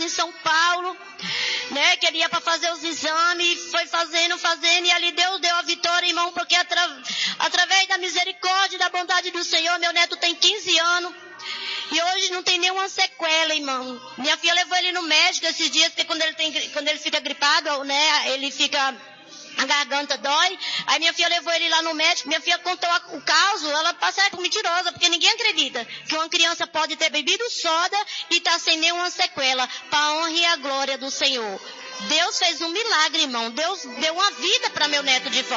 em São Paulo, né? Que ele ia para fazer os exames, foi fazendo, e ali Deus deu a vitória, irmão, porque através da misericórdia e da bondade do Senhor, meu neto tem 15 anos. E hoje não tem nenhuma sequela, irmão. Minha filha levou ele no médico esses dias, porque quando ele fica gripado, né, a garganta dói. Aí minha filha levou ele lá no médico, minha filha contou o caso, ela passa por mentirosa, porque ninguém acredita que uma criança pode ter bebido soda e estar sem nenhuma sequela, para a honra e a glória do Senhor. Deus fez um milagre, irmão. Deus deu uma vida para meu neto de volta.